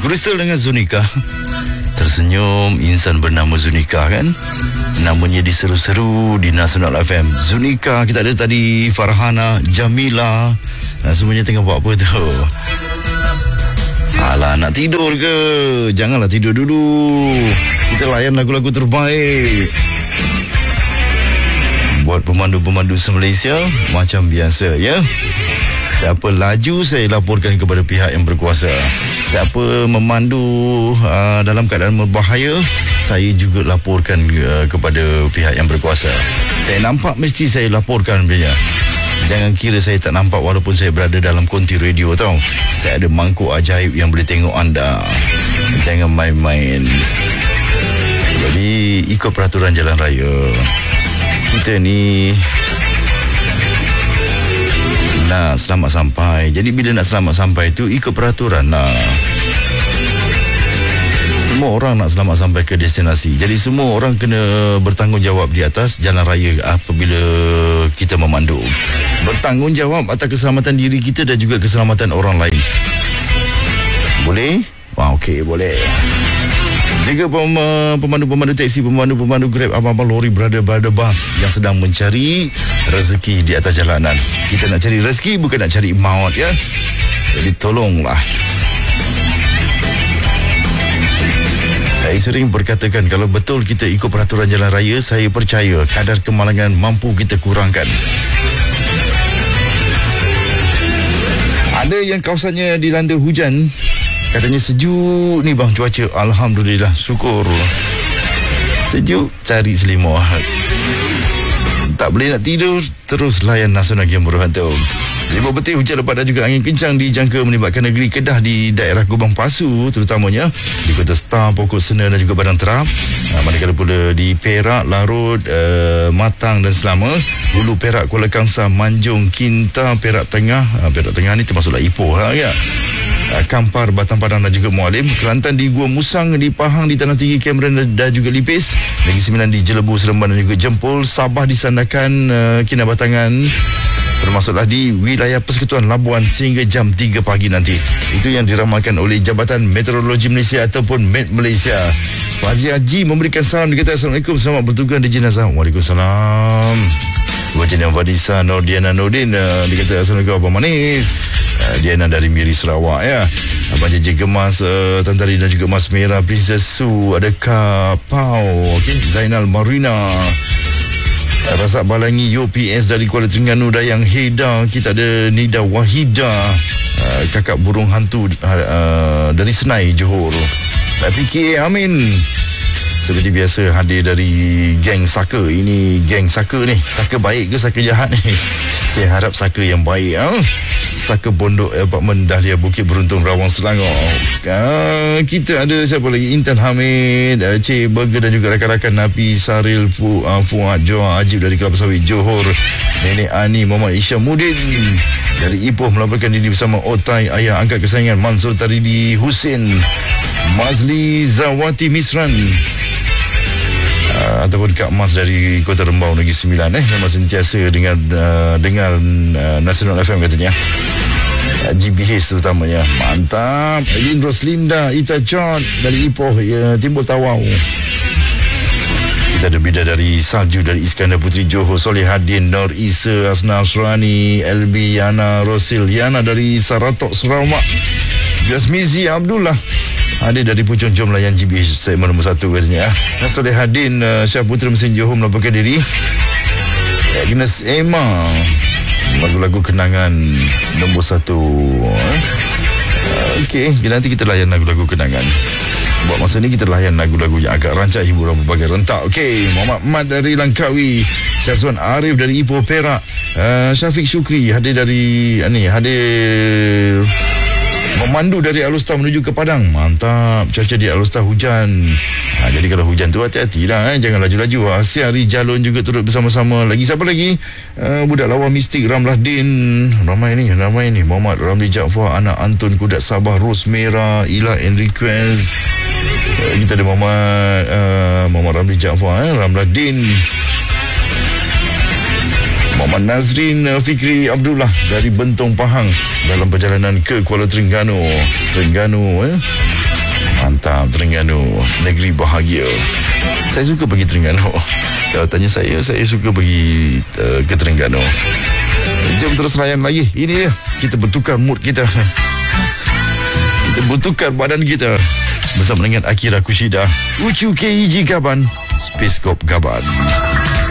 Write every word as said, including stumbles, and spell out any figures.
Crystal dengan Zunika. Tersenyum insan bernama Zunika kan. Namanya diseru-seru di Nasional F M. Zunika, kita ada tadi Farhana, Jamila. Nah, semuanya tengah buat apa tu? Alah, nak tidur ke? Janganlah tidur dulu. Kita layan lagu-lagu terbaik buat pemandu-pemandu se-Malaysia macam biasa ya. Siapa laju saya laporkan kepada pihak yang berkuasa. Siapa memandu uh, dalam keadaan berbahaya, saya juga laporkan uh, kepada pihak yang berkuasa. Saya nampak mesti saya laporkan punya. Jangan kira saya tak nampak walaupun saya berada dalam konti radio tau. Saya ada mangkuk ajaib yang boleh tengok anda. Jangan main-main. Jadi ikut peraturan jalan raya. Kita ni nak selamat sampai. Jadi bila nak selamat sampai tu ikut peraturan lah. Semua orang nak selamat sampai ke destinasi. Jadi semua orang kena bertanggungjawab di atas jalan raya apabila kita memandu. Bertanggungjawab atas keselamatan diri kita dan juga keselamatan orang lain. Boleh? Wah, okey, boleh. Jika pemandu-pemandu teksi, pemandu-pemandu Grab, abang-abang lori, brother-brother bus yang sedang mencari rezeki di atas jalanan. Kita nak cari rezeki, bukan nak cari maut ya. Jadi tolonglah. Saya sering berkatakan kalau betul kita ikut peraturan jalan raya, saya percaya kadar kemalangan mampu kita kurangkan. Ada yang kawasannya dilanda hujan. Katanya sejuk ni bang cuaca. Alhamdulillah, syukur. Sejuk, cari selimut. Tak boleh nak tidur, terus layan Nasional Game Beruhan tu. Lima betul hujan lebat dan juga angin kencang dijangka melibatkan negeri Kedah di daerah Gubang Pasu terutamanya di Kota Star, Pokok Sena dan juga Padang Terap. Uh, manakala pula di Perak, Larut, uh, Matang dan Selama, Hulu Perak, Kuala Kangsar, Manjung, Kinta, Perak Tengah. Uh, Perak Tengah ni termasuklah Ipoh lah ya. Uh, Kampar, Batang Padang dan juga Mualim, Kelantan di Gua Musang, di Pahang, di Tanah Tinggi, Cameron dan juga Lipis, Negeri Sembilan di Jelebu, Seremban dan juga Jempol, Sabah di Sandakan, uh, Kinabatangan, termasuklah di wilayah Persekutuan Labuan sehingga jam tiga pagi nanti. Itu yang diramalkan oleh Jabatan Meteorologi Malaysia ataupun Met Malaysia. Fazli Haji memberikan salam, dia kata Assalamualaikum, selamat bertugas di jenazah. Waalaikumsalam. Wajina Vadisa Nordiana Nordin, uh, dia kata Assalamualaikum Abang Manis. uh, Diana dari Miri Sarawak ya. Abang Jeje Gemas, uh, Tantari dan juga Mas Merah, Princess Su, ada Kak Pau, okay? Zainal Marina, Razak Balangi, U P S dari Kuala Terengganu, Dayang Heda. Kita ada Nida Wahida, uh, kakak burung hantu uh, dari Senai, Johor. Tak fikir, amin. Seperti biasa hadir dari geng Saka. Ini geng Saka ni. Saka baik ke Saka jahat ni? Saya harap Saka yang baik. Ha? Saka Bondok Apartmen Dahlia Bukit Beruntung, Rawang, Selangor. Uh, kita ada siapa lagi? Intan Hamid, uh, Cik Burger dan juga rakan-rakan Napi, Saril, Fu, uh, Fuad, Joa, Ajib dari Kelapa Sawit, Johor. Nenek Ani, Muhammad Isyamuddin dari Ipoh melaporkan diri bersama Otai, ayah angkat kesayangan Mansur Taridi Husin, Mazli Zawati Misran, uh, ataupun Kak Mas dari Kota Rembau, Negeri Sembilan eh, memang sentiasa dengan uh, dengar uh, Nasional F M katanya. G B H terutamanya. Mantap. Lin Roslinda, Ita John dari Ipoh, ya, Timbul Tawau. Kita ada bidadari salju dari Iskandar Putri, Johor, Solihadin, Nur Isa, Asna Asrani, L B Yana, Rosil Yana dari Saratok, Sarawak. Jasmizi Abdullah ada dari Puchong, jom layan G B H segmen nombor satu katanya. Solihadin, uh, Syah Putra Mesin Johor melaporkan diri. Agnes Emma, lagu-lagu kenangan nombor satu. Okey, nanti kita layan lagu-lagu kenangan. Buat masa ni kita layan lagu-lagu yang agak rancak, hiburan berbagai rentak. Okey, Muhammad Mat dari Langkawi, Syazwan Arif dari Ipoh, Perak, uh, Syafiq Syukri hadir dari ni, hadir memandu dari Alustar menuju ke Padang. Mantap. Cuaca di Alustar hujan. Ha, jadi kalau hujan tu hati-hatilah, eh. Jangan laju-laju. Asia Rijalon juga turut bersama-sama. Lagi siapa lagi? Uh, budak lawa mistik Ramlah Din. Ramai ni, ramai ni. Muhammad Ramli Jaafar, anak Antun Kudat Sabah, Ros Merah, Ila Enriquez. Uh, kita ada Muhammad uh, Muhammad Ramli Jaafar, eh. Ramlah Din. Muhammad Nazrin Fikri Abdullah dari Bentong Pahang dalam perjalanan ke Kuala Terengganu. Terengganu eh. Mantap, Terengganu, negeri bahagia. Saya suka pergi Terengganu. Kalau tanya saya, saya suka pergi uh, ke Terengganu. Jom terus layan lagi. Ini dia, kita bertukar mood kita. Kita bertukar badan kita bersama dengan Akira Kushida, Uchu Keiji Gaban, Space Corp Gaban.